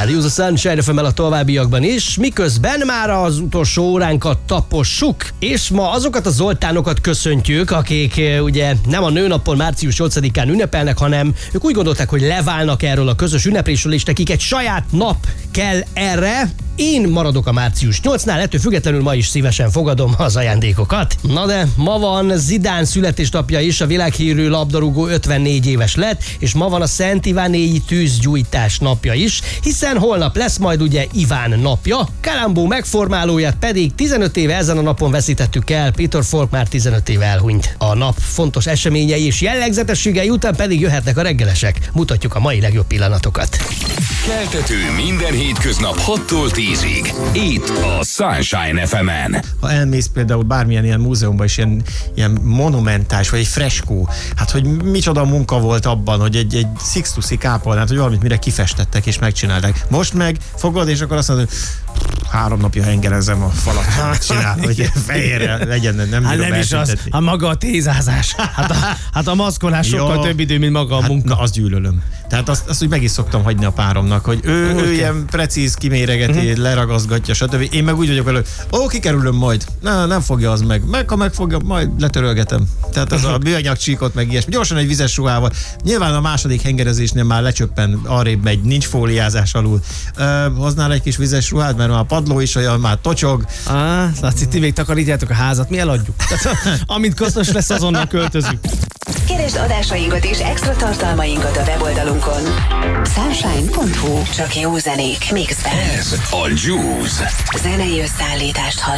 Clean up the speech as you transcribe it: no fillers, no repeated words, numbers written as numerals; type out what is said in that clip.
Use the Sunshine FM-el a továbbiakban is, miközben már az utolsó óránkat tapossuk, és ma azokat a zoltánokat köszöntjük, akik ugye nem a nőnapon március 8-án ünnepelnek, hanem ők úgy gondolták, hogy leválnak erről a közös ünneplésről, és nekik egy saját nap kell erre. Én maradok a március 8-nál, ettől függetlenül ma is szívesen fogadom az ajándékokat. Na de ma van Zidane születésnapja is, a világhírű labdarúgó 54 éves lett, és ma van a Szent Ivánéi tűzgyújtás napja is, hiszen holnap lesz majd ugye Iván napja. Kalambó megformálóját pedig 15 éve ezen a napon veszítettük el, Peter Falk már 15 éve elhunyt. A nap fontos eseményei és jellegzetességei után pedig jöhetnek a reggelesek. Mutatjuk a mai legjobb pillanatokat. Keltető minden hétköznap 6-tól 10-ig. Itt a Sunshine FM-en. Ha elmész például bármilyen ilyen múzeumban is ilyen monumentás, vagy egy freskó, hát hogy micsoda munka volt abban, hogy egy Sixtusi kápolnát, hogy valamit mire kifestettek és megcsinálták. Most meg fogod, és akkor azt mondod, hogy 3 napja hengerezem a falat. Hát csinál, hogy fejére legyen, nem hát nem is az, hát maga a tézázás. Hát a maszkolás sokkal több idő, mint maga a munka. Na, azt gyűlölöm. Tehát azt úgy meg is szoktam hagyni a páromnak, hogy ő ilyen precíz kiméregeti, leragazgatja, stb. Én meg úgy vagyok vele, hogy kikerülöm majd. Nem fogja az meg. Ha megfogja, majd letörölgetem. Tehát az a műanyag csíkot, meg ilyesmi. Gyorsan egy vizes ruhával. Nyilván a második hengerezésnél már lecsöppen, arrébb megy, nincs fóliázás alul. Hoznál egy kis vizes ruhát, mert már a padló is olyan, már tocsog. Látszik, ti még takarítjátok a házat, mi eladjuk. Amint kosztos lesz, azonnal költözünk. Keresd adásainkat és extra tartalmainkat a weboldalunkon. Sunshine.hu. Csak jó zenék mixben. Ez a Juice. Zenei összeállítást hall.